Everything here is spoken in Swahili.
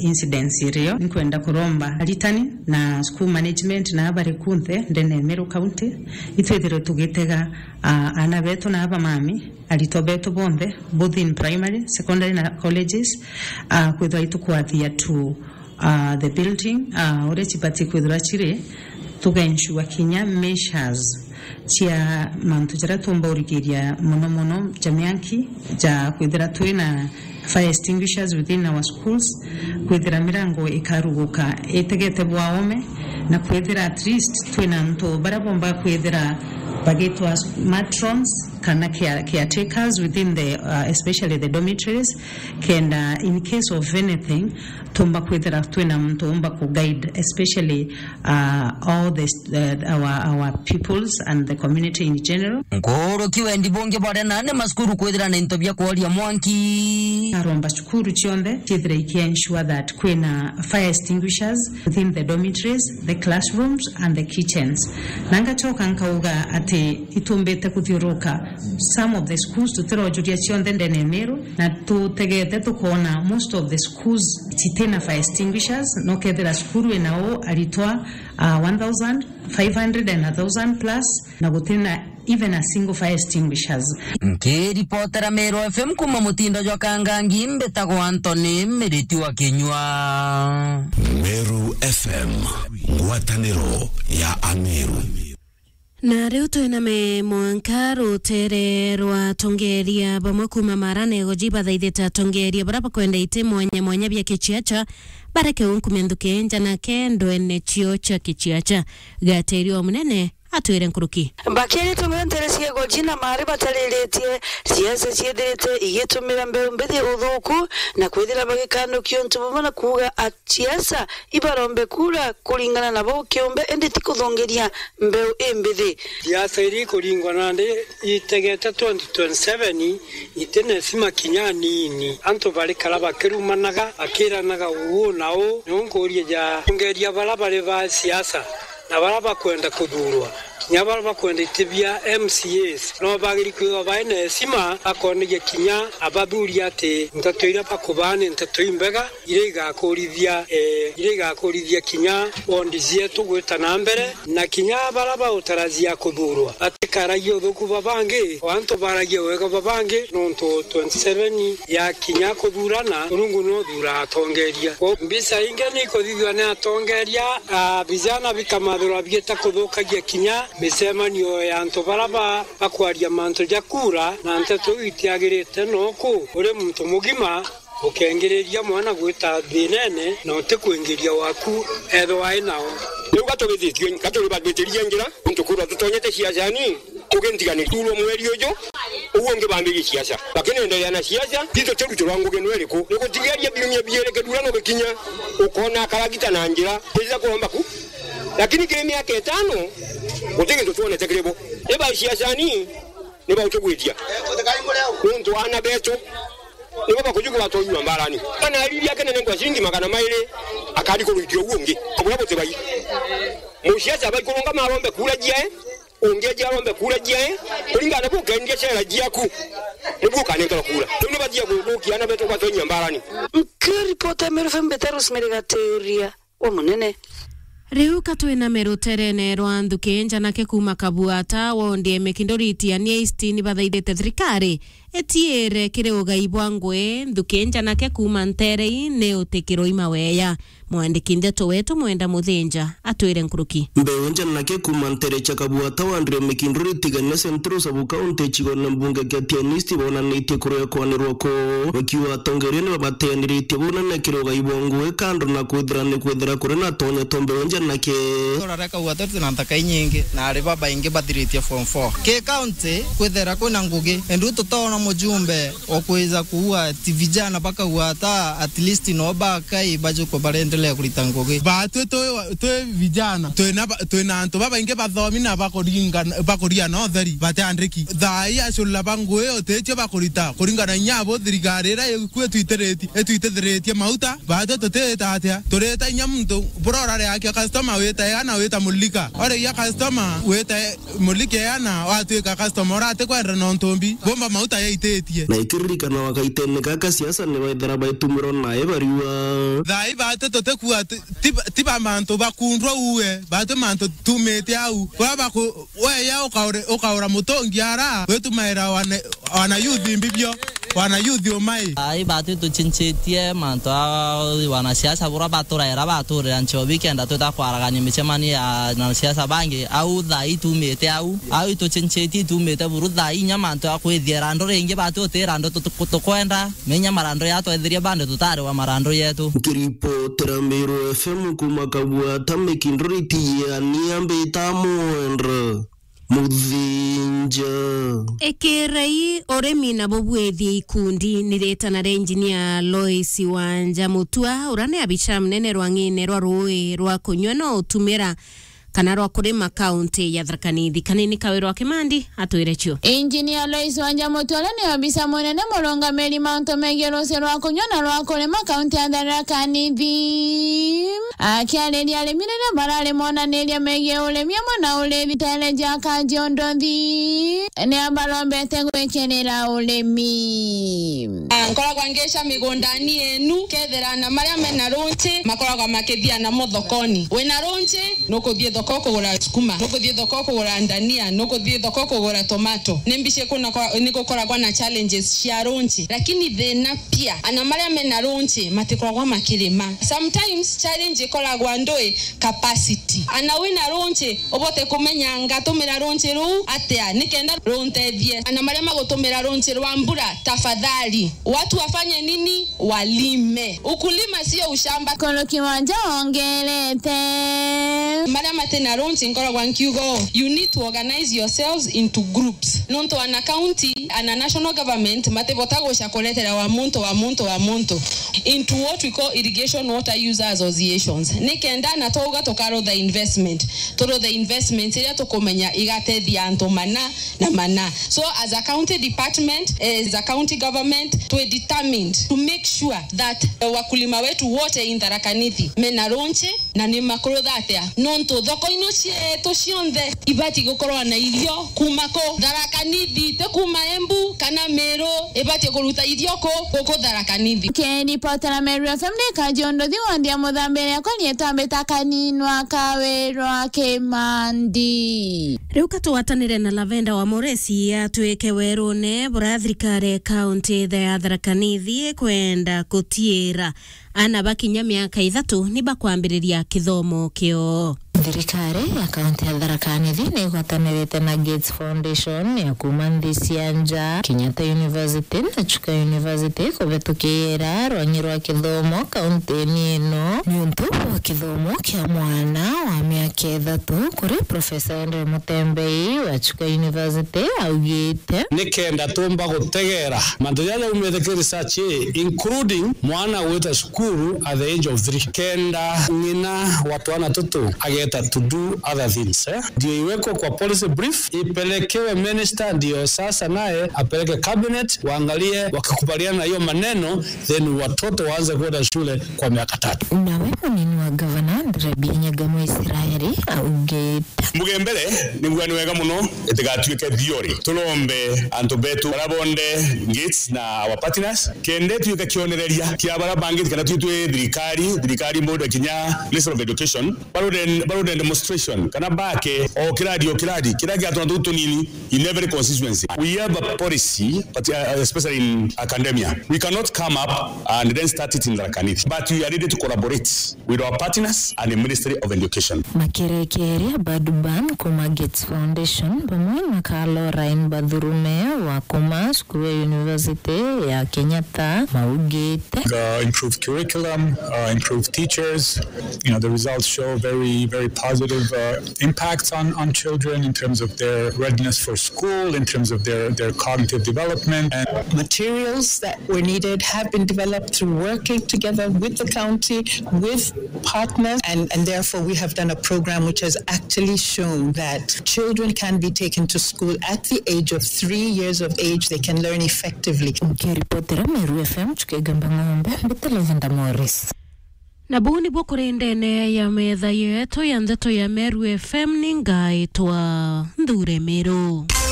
incidents irio nkwenda kuromba aritani na school management na abari kunthe ndene Meru County itwethire tugitega ana beto na aba mami arito beto bonthe both in primary, secondary na colleges kwethwa itukwathia to the building ore chipati kwethwa chire tugaensure kinya measures chia mantu jara tumba urigiria mono jamianki ja kwethira twina fire extinguishers within our schools kwethira mirango ikaruguka etegete bwaome na kwethira at least twina nto barabomba kwethira bagetwa matrons kana caretakers within the especially the dormitories can in case of anything tumba kwethira twina mtu umba ku guide especially all our peoples and the community in general. Ngoro kiwendi bonge bore nane maskuru kwethira na intobia kwalia mwanki aromba shukuru chionde kithira ensure that kwina fire extinguishers within the dormitories, the classrooms and the kitchens. Nanga choka nkauga ati itumbete kuthiuruka some of the schools tutira juria chionde ndene Meru na tutegete tukona most of the schools titena fire extinguishers no kethira skuru enao alitoa 1,500 and 1,000 plus na gutena even a single fire extinguishers. Nke reporter Meru FM kuma mutindo jwa kangangi mbetago Anthony Meriti wa Kenywa. Meru FM ngwataniro ya Ameru. Na riu twina me mwankaro tere rwa tongeria bamwe kuma marane gojiba thaithita tongeria baraba kwenda ite mwanya bya kichiacha barake unkumenduke njana kendo ene chiocha kichiacha gaterio munene atwire nkuruki bakeri tumenteresie gojina mari batareletie siasa ciedete igitumira mbembethi uthuku na kwithira bagikano kiontu bumana kuga atiasa ibarombe kura kulingana na bo kiombe ende tikuthongeria mbeu embethi siasa iri kulingana ndi itegete 2027 itene sima kinyani ni anto bali kala bakerumanaga akiranaga uwo nao nongorie ja ngeria balabale ba siasa na baraba kwenda kudurwa nyabara bakwenda itibia MCAs no bagiri kwiwa baine sima akonige kinya abathuri ate ntatoira bakubane ntatoimbega irega korithia kinya ondizie tugweta na mbere na kinya baraba utarazia kudurwa atikarayo thuku babange wanto baragie wega babange nonto 27 ya kinya kudurana rungu no dura atongeria mbisa inge ni kodithwa na atongeria vijana bikamadhura bieta kudhukagia kinya misemanio ya anto baraba bakwaria manto jakura na nteto itiagirite noko ure muntu mugima ukengereria mwana gwita thinene na utekwengeria waku etho wai nao niu gatogithitio gatogibagwitiria ngira ntukura tutonyete ciacani ugentigani tulo mweri ujo uonge bambiri siasa lakini endelea na siasa hizo cheru turango genwele ko nikotigeria biumia biereke durano bekinya ukona karagita na njira hizo kuomba ku lakini kile miaka 5 utenge tuone tekrebo eba siasa ni niba utogwitia muntu ana beto niba bakujuga batoywa mbarani ana alili yake nene kwa shilingi magana maile akali ko rudio uonge abulabo tebai mu siasa bayikolonga marombe kula jiae ongeje arombe kula jiae kulingana buka ndia chera jiaku nibuka nekala kula tumne bajia kubuki ana beto kwa tonya mbarani reporter Meru FM betarus merigateria wa munene riu katwina Meru terene rwa nthuki njanake kuma kabuata wondie mekindoriti anie istini bathaithite thirikari etiere kire ugai bwangwe nthuki njanake kuma nterei ne utikiro imaweya mwandiki ndeto wetu mwenda muthinja atwire nkuruki mbeu njanake kuma ntere cha kabuata wandire mekindoriti gane centro sabu county chigona mbunge katianisti bona nite kuro kwanirwa ko wakiwa tongerene babatenirite bona na kire ugai bwangwe kando na kwithira kure na tonya tombe nake torareka uatorti na ntaka nyingi na ari baba ingi bathiritie form 4 ke county kwithera kuna ngugi endu tutona mujumbe okwiza kuua vijana baka uata at least no bakai bajuko barendelea kulita ngugi ba twe vijana twena anto baba ingi bathomi na bakoria no theri batandiki thai aculla bangwe oteche bakorita kuringana nyabo thirikari ra kwetu itetheretie mauta bate tuteta atia tureta nyamuntu burorare yake customer weta mulika ore ya customer weta mulike yana watu ka customer ate kwenda no ntombi bomba mauta ya itetie na ikiririkana wakaitene kaka siasa ne baithara baitumiro nae bariwa thai bate totekua tiba manto bakundwa uwe bate manto tumete au kwa bako weya ukaura mutongi ara wetu maira wana youth mbibyo wana youth omai ai bate to chinchetie manto wana siasa bora batura era batura ancho weekend tutakwaraga michemani ya na siasa bangi au thai tumete au to chinchetie tumete buru thai nyamanto akwithira ndo renge bate otera ndo tukwenda menya marando yato ethiria bande tutare wa marando yetu kiripotera Meru FM kumakabua tamekindriti ya niambe tamuendra muthinja ekerei oremi na bobwethi ikundi niretana na engineer Lois Wanja Mutua urane abisham nene rwangine rwa ruwe rwa kunywa no utumira kana rwa kurima county ya Tharaka Nithi kanini kawero akimandi atwire chio engineer Lois Wanja Mutua ne abisa monene moronga meli Mount Megero se rwa kunywa na rwa kurima county ya Tharaka Nithi akialeria lemirere barale mona nelia mege ole miamona ole viteleja kajiondo ndi ne abalombe tegwekenera ole mi nkora kwangesha migondani enu kethera na maria mena ronche makora kwa makethia na mothokoni wena ronche nokuthie thoko kugura sukuma nokuthie thoko kugura ndania nokuthie thoko kugura tomato nembishe kuna nikokora kwa na challenges cia ronche lakini thena pia ana maria mena ronche matikora kwa makirima sometimes challenge koragwa ndoi capacity ana wina ronche obote kumenya ngatumira ronche ru atia nikenda rontethie ana maria magutumira ronche rwa mbura tafadhali watu wafanye nini walime ukulima sio ushamba kono kiwanja ongelete maria matena ronche nkoragwa nkiugo you need to organize yourselves into groups nonto ana county ana national government matebota gosha koletera wa muntu into what we call irrigation water user associations nikenda na toga tokaro the investment ira tokomenya igatethi anto mana so as a county department as a county government to determined to make sure that wakulima wetu wote in Tharaka Nithi mena ronche na ni makoro thatia nonto thoko ino cieto cionthe ibati gukorwa na irio kumako Tharaka Nithi te kuma Embu kana Meru ibati kuruta irio ko Tharaka Nithi Kendi potera Meru FM ne kajiondo thiwandia muthambere akoni tambeta kaninwa kawerwa kemandi riu katuwatanire na Lavenda wa Moresi atweke werone bura thirikari county ya Tharaka Nithi kwenda kutiira ana bakinya miaka 3 ni bakwambiriria kithomo kio thirikari ya kaunti ya Tharaka Nithi ni gwatanirite na Gates Foundation ya kuma nthi ya nja Kenyatta University na Chuka University kubetukira rwanyi rwa kithomo kaunti-ini ino ni untu wa kithomo kia mwana wa miaka 3 kuri Professor Andre Mutembei wa Chuka University augite nikenda tumba gutegera mandu yale umetheke research including mwana weta shukuru at the age of 3 kenda ngina watu ana tutu ageta to do other things ndio iwekwe kwa policy brief ipelekewe minister ndio sasa naye apeleke cabinet waangalie wakakubaliana na hiyo maneno then watoto waanze kwenda shule kwa miaka 3 na wewe ni wa governor Ndrebi Nyagamo Israeli augeta mugembele ni mugani wega muno etigatuike theory tulombe antu betu barabonde Gates na our partners kende tuike kionereria kia barabangi kana tutwe thirikari mode kinya Ministry of Education baroden demonstration kana bake o kiradi kiragi atu tunini in every constituency we have a policy but especially in academia we cannot come up and then start it in Tharaka Nithi but we are ready to collaborate with our partners and the Ministry of Education makerekeria baduban kuma Gates Foundation pamoja na Carlo Rain Badhurume wa kuma School University ya Kenyatta maugite improved curriculum improved teachers the results show very positive impacts on children in terms of their readiness for school, in terms of their cognitive development. And materials that were needed have been developed through working together with the county, with partners, and therefore we have done a program which has actually shown that children can be taken to school at the age of 3 years of age. They can learn effectively. Kiripotera Meru FM chukegamba ngombe Lavenda Morris. Na buni bukuri ndene ya metha yetu ya ndeto ya Meru FM ningaitwa Ndure Meru.